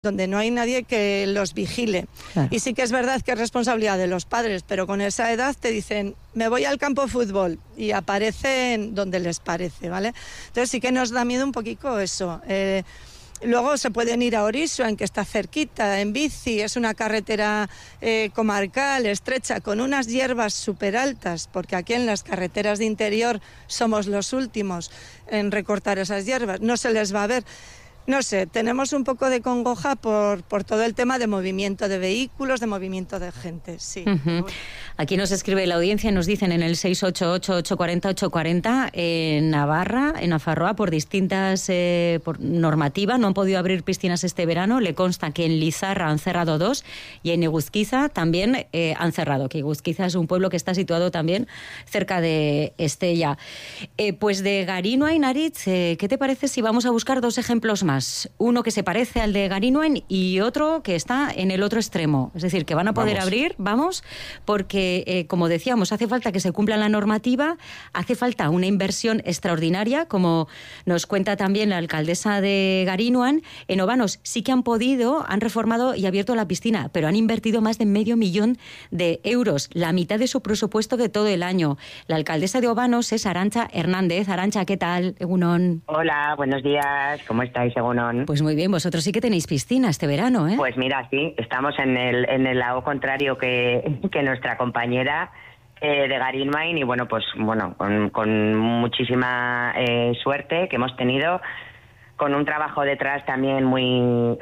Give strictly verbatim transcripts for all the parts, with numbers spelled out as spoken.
donde no hay nadie que los vigile. Claro. Y sí que es verdad que es responsabilidad de los padres, pero con esa edad te dicen, me voy al campo de fútbol, y aparecen donde les parece, ¿vale? Entonces sí que nos da miedo un poquito eso. Eh, luego se pueden ir a Orixoan, que está cerquita, en bici, es una carretera eh, comarcal, estrecha, con unas hierbas súper altas, porque aquí en las carreteras de interior somos los últimos en recortar esas hierbas, no se les va a ver. No sé, tenemos un poco de congoja por, por todo el tema de movimiento de vehículos, de movimiento de gente, sí. Uh-huh. Aquí nos escribe la audiencia, nos dicen en el seis ocho ocho, ocho cuatro cero, ocho cuatro cero, en Navarra, en Nafarroa, por distintas eh, por normativas, no han podido abrir piscinas este verano. Le consta que en Lizarra han cerrado dos y en Eguzquiza también eh, han cerrado, que Eguzquiza es un pueblo que está situado también cerca de Estella. Eh, pues de Garinua y Naritz, eh, ¿qué te parece si vamos a buscar dos ejemplos más? Uno que se parece al de Garinuen y otro que está en el otro extremo. Es decir, que van a poder vamos. abrir, vamos, porque, eh, como decíamos, hace falta que se cumpla la normativa, hace falta una inversión extraordinaria, como nos cuenta también la alcaldesa de Garinuen. En Obanos sí que han podido, han reformado y abierto la piscina, pero han invertido más de medio millón de euros, la mitad de su presupuesto de todo el año. La alcaldesa de Obanos es Arantxa Hernández. Arantxa, ¿qué tal? Egunon. Hola, buenos días. ¿Cómo estáis? Egunon. Pues muy bien, vosotros sí que tenéis piscina este verano, ¿eh? Pues mira, sí, estamos en el en el lado contrario que, que nuestra compañera eh, de Garinuen, y bueno, pues bueno, con, con muchísima eh, suerte que hemos tenido, con un trabajo detrás también muy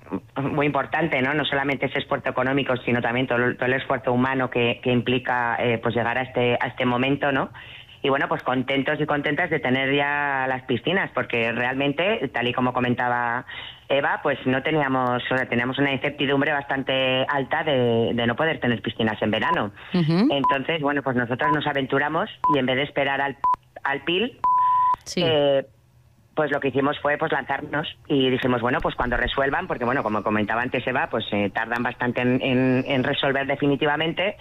muy importante, ¿no? No solamente ese esfuerzo económico, sino también todo, todo el esfuerzo humano que, que implica eh, pues llegar a este a este momento, ¿no? Y bueno, pues contentos y contentas de tener ya las piscinas, porque realmente, tal y como comentaba Eva, pues no teníamos, o sea, teníamos una incertidumbre bastante alta de, de no poder tener piscinas en verano. Uh-huh. Entonces, bueno, pues nosotros nos aventuramos y en vez de esperar al, al P I L, sí. eh, pues lo que hicimos fue pues lanzarnos y dijimos, bueno, pues cuando resuelvan, porque bueno, como comentaba antes Eva, pues eh, tardan bastante en, en, en resolver definitivamente.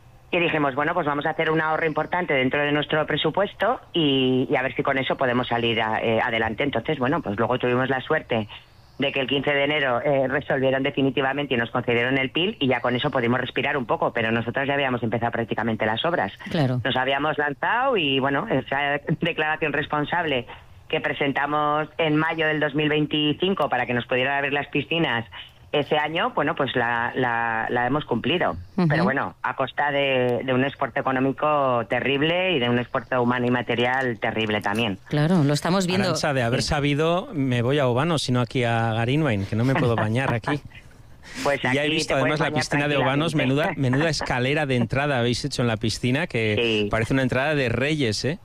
Y dijimos, bueno, pues vamos a hacer un ahorro importante dentro de nuestro presupuesto y, y a ver si con eso podemos salir a, eh, adelante. Entonces, bueno, pues luego tuvimos la suerte de que el quince de enero eh, resolvieron definitivamente y nos concedieron el P I L, y ya con eso pudimos respirar un poco, pero nosotros ya habíamos empezado prácticamente las obras. Claro. Nos habíamos lanzado y, bueno, esa declaración responsable que presentamos en mayo del dos mil veinticinco para que nos pudieran abrir las piscinas ese año, bueno, pues la, la, la hemos cumplido. Uh-huh. Pero bueno, a costa de, de un esfuerzo económico terrible y de un esfuerzo humano y material terrible también. Claro, lo estamos viendo. Arantxa, de haber sabido, me voy a Obanos, sino aquí a Garinuen, que no me puedo bañar aquí. Pues y ya he visto además la piscina de Obanos, menuda, menuda escalera de entrada habéis hecho en la piscina, que sí. Parece una entrada de reyes, ¿eh?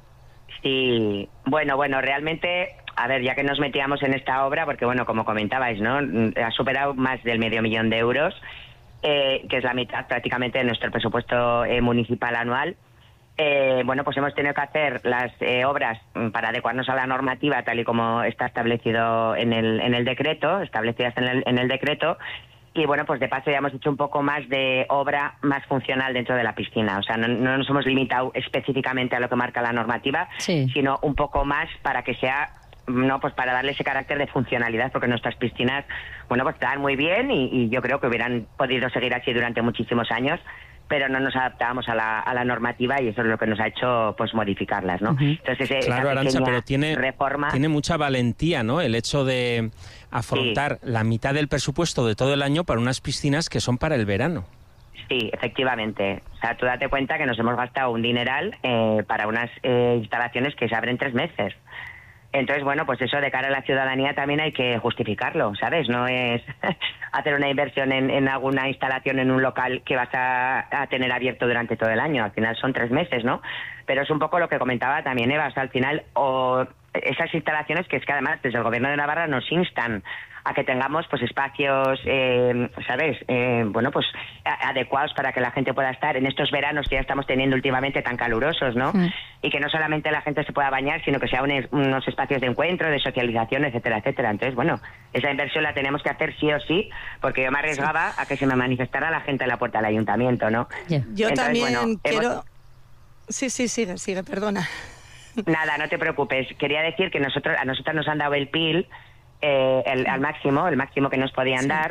Sí, bueno, bueno, realmente... A ver, ya que nos metíamos en esta obra, porque bueno, como comentabais, ¿no? Ha superado más del medio millón de euros, eh, que es la mitad prácticamente de nuestro presupuesto eh, municipal anual. Eh, bueno, pues hemos tenido que hacer las eh, obras para adecuarnos a la normativa tal y como está establecido en el, en el decreto, establecidas en el, en el decreto. Y bueno, pues de paso ya hemos hecho un poco más de obra más funcional dentro de la piscina. O sea, no, no nos hemos limitado específicamente a lo que marca la normativa, sí. Sino un poco más para que sea... no, pues para darle ese carácter de funcionalidad, porque nuestras piscinas, bueno, pues están muy bien y, y yo creo que hubieran podido seguir así durante muchísimos años, pero no nos adaptábamos a la, a la normativa y eso es lo que nos ha hecho pues modificarlas, ¿no? Uh-huh. Entonces, ese, claro, Arantxa, pero tiene, reforma... tiene mucha valentía, ¿no? El hecho de afrontar sí. la mitad del presupuesto de todo el año para unas piscinas que son para el verano. Sí, efectivamente. O sea, tú date cuenta que nos hemos gastado un dineral eh, para unas eh, instalaciones que se abren tres meses. Entonces, bueno, pues eso de cara a la ciudadanía también hay que justificarlo, ¿sabes? No es hacer una inversión en, en alguna instalación en un local que vas a, a tener abierto durante todo el año. Al final son tres meses, ¿no? Pero es un poco lo que comentaba también Eva. O sea, al final, o esas instalaciones que es que además desde el Gobierno de Navarra nos instan a que tengamos pues espacios, eh, ¿sabes? Eh, bueno, pues a, adecuados para que la gente pueda estar en estos veranos que ya estamos teniendo últimamente tan calurosos, ¿no? Mm. Y que no solamente la gente se pueda bañar, sino que sea un, unos espacios de encuentro, de socialización, etcétera, etcétera. Entonces, bueno, esa inversión la tenemos que hacer sí o sí, porque yo me arriesgaba sí. a que se me manifestara la gente en la puerta del ayuntamiento, ¿no? Yeah. Yo Entonces, también bueno, quiero... Hemos... Sí, sí, sigue, sigue, perdona. Nada, no te preocupes. Quería decir que nosotros a nosotros nos han dado el P I L eh, el, al máximo, el máximo que nos podían Sí. dar,